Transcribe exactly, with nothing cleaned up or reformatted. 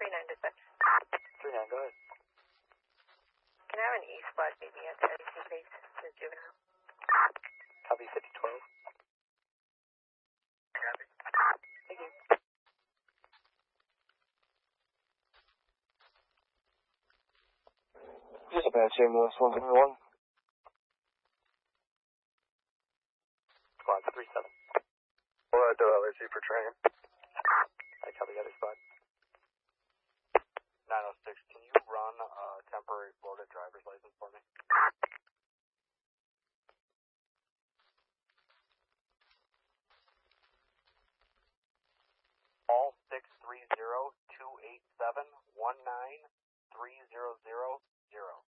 three nine dispatch. three nine, go ahead. Can I have an E squad maybe at the C base to juvenile? Copy fifty twelve. Copy. Thank you. Dispatch ambulance one seven one. Squad three seven. We're at the L A C for training. I copy the other squad. nine oh six, can you run a temporary Florida driver's license for me? All six three zero two eight seven one nine three zero zero zero.